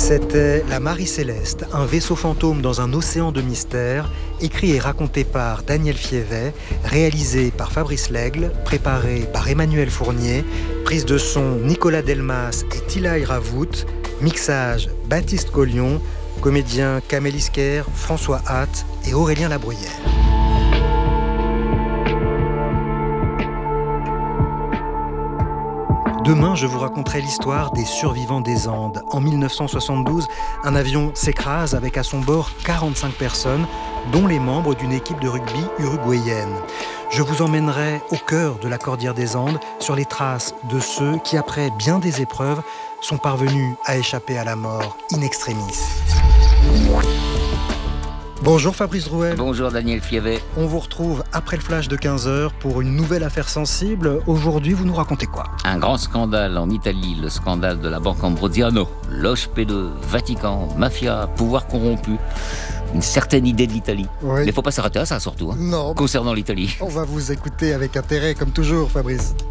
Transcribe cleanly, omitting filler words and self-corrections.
C'était La Marie Céleste, un vaisseau fantôme dans un océan de mystère, écrit et raconté par Daniel Fievet, réalisé par Fabrice Lègle, préparé par Emmanuel Fournier, prise de son Nicolas Delmas et Tilaï Ravout, mixage Baptiste Collion, comédiens Kamel Isker, François Hatt et Aurélien Labruyère. Demain, je vous raconterai l'histoire des survivants des Andes. En 1972, un avion s'écrase avec à son bord 45 personnes, dont les membres d'une équipe de rugby uruguayenne. Je vous emmènerai au cœur de la cordillère des Andes, sur les traces de ceux qui, après bien des épreuves, sont parvenus à échapper à la mort in extremis. Bonjour Fabrice Drouel. Bonjour Daniel Fievet. On vous retrouve après le flash de 15h pour une nouvelle affaire sensible. Aujourd'hui, vous nous racontez quoi ? Un grand scandale en Italie, le scandale de la banque Ambrosiano. Loge P2, Vatican, mafia, pouvoir corrompu. Une certaine idée de l'Italie. Oui. Mais il ne faut pas s'arrêter à ça surtout. Non. Concernant l'Italie. On va vous écouter avec intérêt, comme toujours, Fabrice.